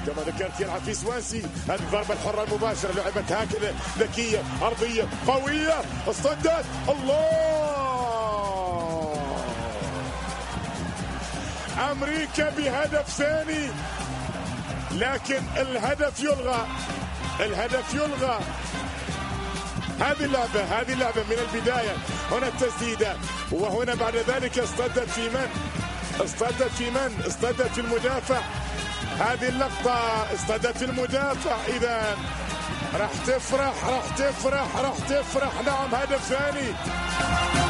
كما ذكرت يلعب في سوانسي. هذه الضربة الحرة المباشرة لعبت هكذا ذكية أرضية قوية اصطدت. الله، أمريكا بهدف ثاني، لكن الهدف يلغى، الهدف يلغى. هذه اللعبة من البداية. هنا التسديدة، وهنا بعد ذلك اصطدت في من؟ اصطدت في المدافع. هذه اللقطة اصطدت في المدافع. إذا راح تفرح. نعم، هدف ثاني.